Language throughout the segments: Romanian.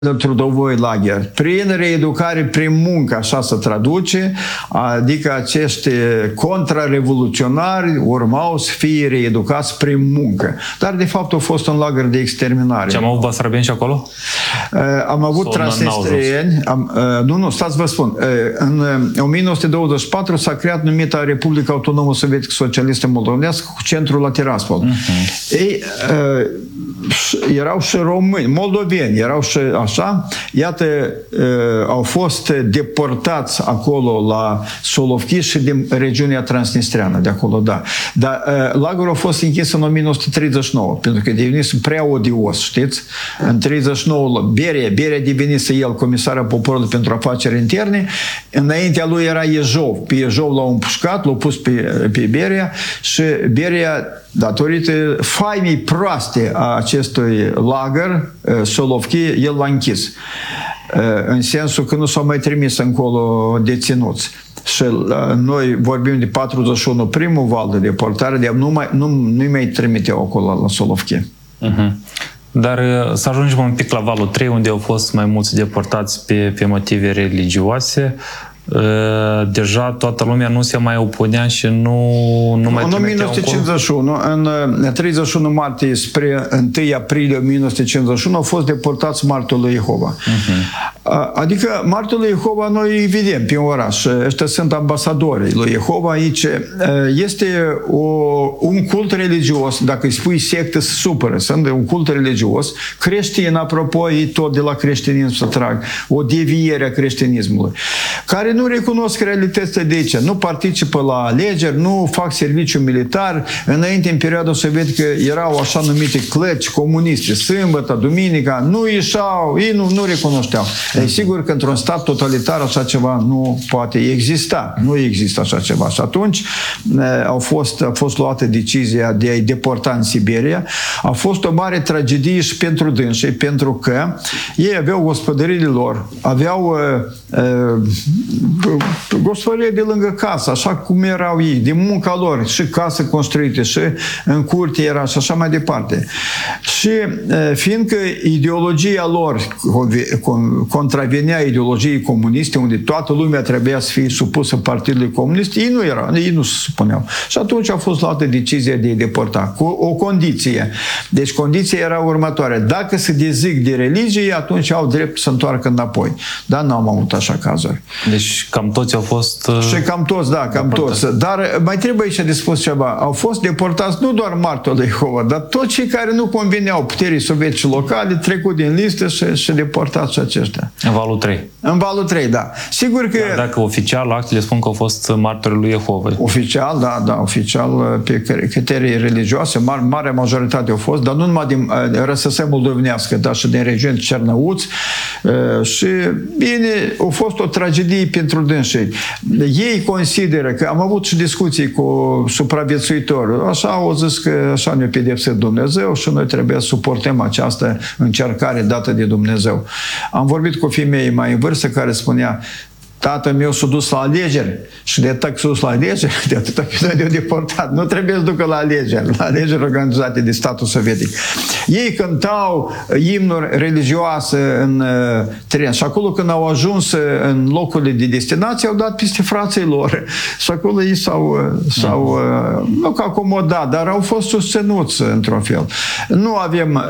trudovoi lager. Prin reeducare, prin muncă, așa se traduce, adică acești contrarevoluționari urmau să fie reeducați prin muncă. Dar de fapt a fost un lagăr de exterminare. Ce am avut basarabieni și acolo? Am avut transnistrieni. Nu, stați vă spun. În 1924 s-a creat numita Republica Autonomă Sovietică Socialistă Moldovenească cu centrul la Tiraspol. Ei, erau și români, moldoveni, erau și așa. Iată, au fost deportați acolo la Solovki și din regiunea transnistreană, de acolo, da. Dar lagărul a fost închis în 1939, pentru că devenise prea odios, știți? În 1939, Beria devenise el comisarul poporului pentru afaceri interne, înaintea lui era Iejov. Pe Iejov l-au împușcat, l-au pus pe Beria și Beria, datorită faimei proaste a acestui lagăr, Solovki, el l-a închis. În sensul că nu s-au mai trimis încolo deținuți. Și noi vorbim de 41, primul val de deportare, de nu-i mai trimiteau acolo la Solovki. Dar să ajungem un pic la valul 3, unde au fost mai mulți deportați pe motive religioase. Deja toată lumea nu se mai opunea și nu mai în 1951, în 31 martie spre 1 aprilie 1951 au fost deportați martori lui Jehova. Adică martorii lui Jehova noi îi vedem pe oraș. Ăștia sunt ambasadorii lui Jehova aici. Este un cult religios, dacă îi spui sectă, se supără. Sunt un cult religios, creștin, apropo, ei tot de la creștinism să trag, o deviere a creștinismului, care nu recunosc realitățile de aici, nu participă la alegeri, nu fac serviciu militar. Înainte, în perioada sovietică, erau așa numite clăci comuniste, sâmbătă, duminica, nu ieșau, ei nu recunoșteau. E sigur că într-un stat totalitar așa ceva nu poate exista. Nu există așa ceva. Și atunci a fost luată decizia de a-i deporta în Siberia. A fost o mare tragedie și pentru dânsii, pentru că ei aveau gospodăriile lor, aveau gospodărie de lângă casă, așa cum erau ei, de munca lor, și casă construite, și în curte era și așa mai departe. Și fiindcă ideologia lor contravenea ideologiei comuniste, unde toată lumea trebuia să fie supusă partidului comunist, ei nu se supuneau. Și atunci a fost luată decizia de a-i deporta, cu o condiție. Deci condiția era următoare. Dacă se dezic de religie, atunci au drept să întoarcă înapoi. Dar n-am avut așa cazuri. Deci cam toți au fost... Și cam toți, da, cam toți. Dar mai trebuie aici de spus ceva. Au fost deportați nu doar martorii lui Jehova, dar toți cei care nu conveneau puterii sovietice locale, trecut din listă și deportați și aceștia. În valul 3. În valul 3, da. Sigur că... Dar dacă oficial actele spun că au fost martorii lui Jehova. Oficial, da, oficial, pe criterii religioase, marea majoritate au fost, dar nu numai din RSS moldovenească, dar și din regiuni Cernăuți. Și, bine, a fost o tragedie pentru dânsii. Ei consideră că am avut și discuții cu supraviețuitori. Așa au zis că așa ne-a pedepsit Dumnezeu și noi trebuie să suportăm această încercare dată de Dumnezeu. Am vorbit cu femei mai în vârstă care spunea: tatăl meu s-a dus la alegeri și de atât s-a dus la alegeri, de atâta că noi ne-au deportat. Nu trebuie să ducă la alegeri organizate de statul sovietic. Ei cântau imnuri religioase în teren și acolo când au ajuns în locurile de destinație au dat peste frații lor și acolo ei s-au nu că acomodat, dar au fost susținuți într-un fel. Nu avem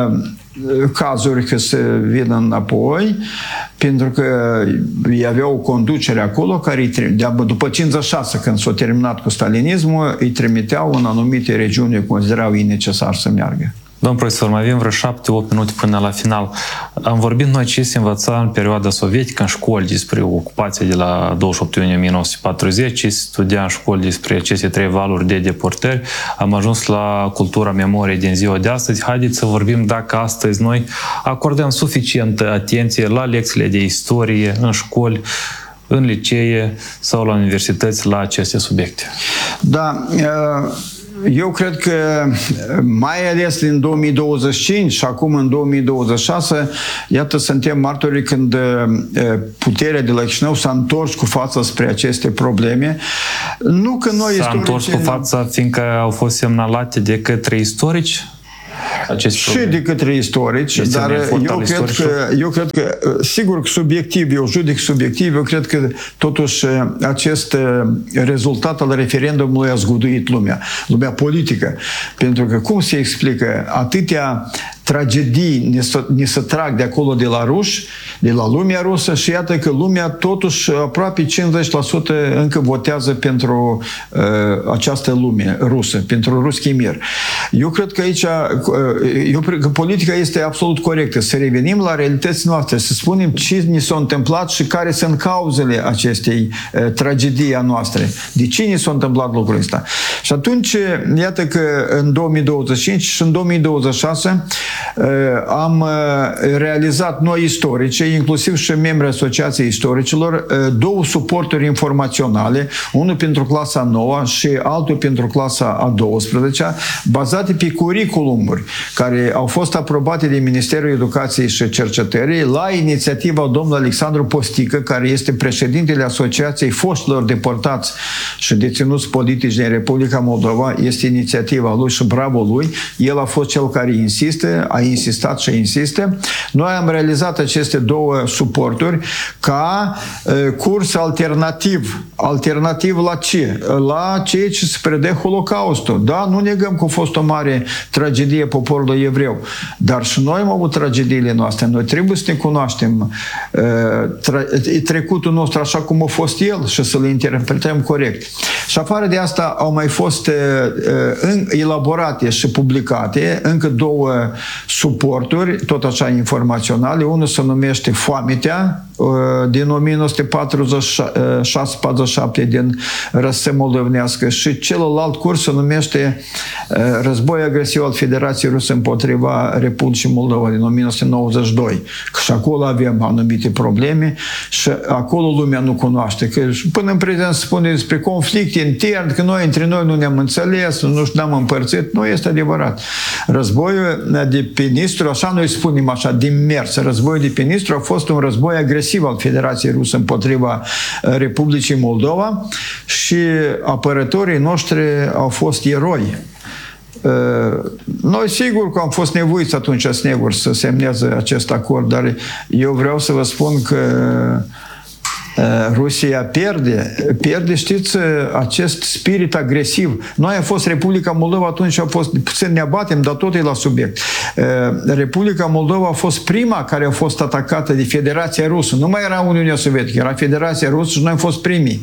cazuri că se vină înapoi, pentru că ei aveau o conducere acolo care după 56, când s-a terminat cu stalinismul, îi trimiteau în anumite regiuni, considerau ei necesar să meargă. Domnul profesor, mai avem vreo 7-8 minute până la final. Am vorbit noi ce se învăța în perioada sovietică în școli despre ocupația de la 28 iunie 1940, ce se studia în școli despre aceste 3 valuri de deportări. Am ajuns la cultura memoriei din ziua de astăzi. Haideți să vorbim dacă astăzi noi acordăm suficientă atenție la lecțiile de istorie în școli, în licee sau la universități la aceste subiecte. Da, eu cred că mai ales în 2025 și acum în 2026, iată, suntem martori când puterea de la Chișinău s-a întors cu fața spre aceste probleme. Nu că noi s-a întors cu fața fiindcă au fost semnalate de către istorici? aceste și probleme. de către istorici, Este dar un efort al istoricilor? eu cred că, sigur că subiectiv, eu judec subiectiv, eu cred că totuși acest rezultat al referendumului a zguduit lumea politică. Pentru că cum se explică atâtea tragedii ne se trag de acolo de la ruși, de la lumea rusă și iată că lumea totuși aproape 50% încă votează pentru această lume rusă, pentru Ruski Mir. Eu cred că aici că politica este absolut corectă. Să revenim la realitățile noastre, să spunem ce ni s-a întâmplat și care sunt cauzele acestei tragedii a noastre. De ce ni s-a întâmplat lucrul ăsta? Și atunci, iată că în 2025 și în 2026 am realizat noi istorici, inclusiv și membri Asociației Istoricilor, două suporturi informaționale, unul pentru clasa 9 și altul pentru clasa a 12-a, bazate pe curriculumuri care au fost aprobate de Ministerul Educației și Cercetării la inițiativa domnului Alexandru Postică, care este președintele Asociației Foștilor Deportați și Deținuți Politici din Republica Moldova. Este inițiativa lui și bravo lui. El a fost cel care a insistat și insistă. Noi am realizat aceste două suporturi ca curs alternativ. Alternativ la ce? La ceea ce se predă Holocaustul. Da, nu negăm că a fost o mare tragedie poporului evreu, dar și noi am avut tragediile noastre. Noi trebuie să ne cunoaștem trecutul nostru așa cum a fost el și să le interpretăm corect. Și afară de asta au mai fost elaborate și publicate încă două suporturi, tot așa informaționale. Unul se numește Foametea, din 1946-47 din Răsă Moldovnească și celălalt curs se numește Război agresiv al Federației Ruse împotriva Republicii Moldova din 1992. Că și acolo avem anumite probleme și acolo lumea nu cunoaște. Că până în prezent se spune despre conflict intern, că noi între noi nu ne-am înțeles, nu ne-am împărțit. Nu este adevărat. Războiul de pe Nistru, așa noi spunem așa, din mers, războiul de pe Nistru a fost un război agresiv al Federației Rusă împotriva Republicii Moldova și apărătorii noștri au fost eroi. Noi sigur că am fost nevoiți atunci să semneze acest acord, dar eu vreau să vă spun că Rusia pierde, știți, acest spirit agresiv. Noi am fost Republica Moldova atunci, puțin ne abatem, dar tot e la subiect. Republica Moldova a fost prima care a fost atacată de Federația Rusă. Nu mai era Uniunea Sovietică, era Federația Rusă și noi am fost primii.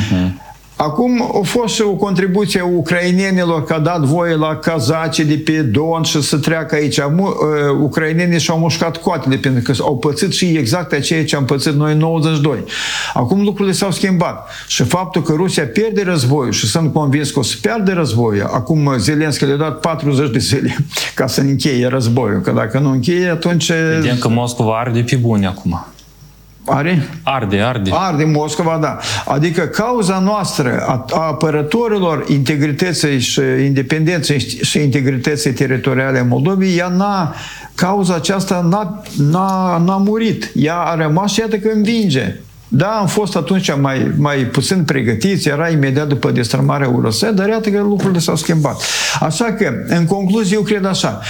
Acum a fost și o contribuție a ucrainenilor că a dat voie la cazacii de pe Don și să treacă aici. Ucrainenii și-au mușcat coatele pentru că au pățit și exact ceea ce am pățit noi în 92. Acum lucrurile s-au schimbat. Și faptul că Rusia pierde războiul și sunt convins că o să pierde războiul, acum Zelenski le-a dat 40 de zile ca să încheie războiul. Că dacă nu încheie, atunci... Vedem că Moscova arde pe bune acum. Are? Arde Moscova, da. Adică cauza noastră a apărătorilor integrității și independenței și integrității teritoriale a Moldovei, cauza aceasta n-a murit. Ea a rămas și iată că învinge. Da, am fost atunci mai puțin pregătiți, era imediat după destrămarea URSS, dar iată că lucrurile s-au schimbat. Așa că, în concluzie, eu cred așa,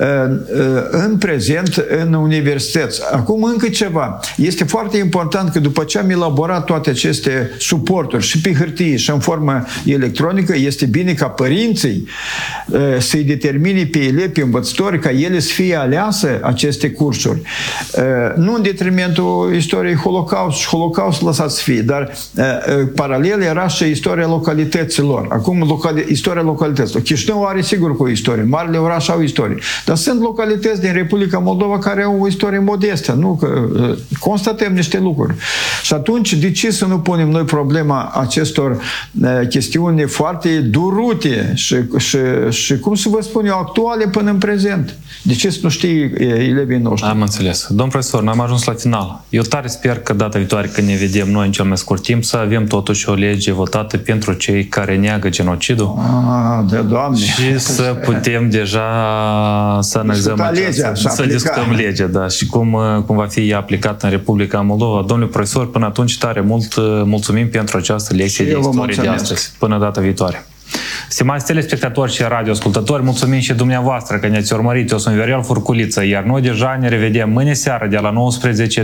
în prezent, în universități, acum încă ceva, este foarte important că după ce am elaborat toate aceste suporturi și pe hârtie și în formă electronică, este bine ca părinții să-i determine pe elevi, pe învățători, ca ele să fie alease aceste cursuri. Nu în detrimentul istoriei Holocaust lăsați să fie, dar paralel era și istoria localităților. Acum istoria localităților. Chișinău are sigur cu istorie, marile orașe au istorie, dar sunt localități din Republica Moldova care au o istorie modestă, nu? Că constatăm niște lucruri. Și atunci, de ce să nu punem noi problema acestor chestiuni foarte durute și cum să vă spun eu, actuale până în prezent? De ce să nu știi elevii noștri? Am înțeles. Domn profesor, noi am ajuns la final. Eu tare sper că data viitoare când ne vedem noi în cel mai scurt timp să avem totuși o lege votată pentru cei care neagă genocidul. De Doamne! Și să putem deja să analizăm să discutăm legea, da, și cum va fi ea aplicată în Republica Moldova. Domnule profesor, până atunci tare mult mulțumim pentru această lecție de istorie de astăzi. Până data viitoare! Stimați telespectatori și radioascultători, mulțumim și dumneavoastră că ne-ați urmărit. Eu sunt Viorel Furculiță, iar noi deja ne revedem mâine seară de la 19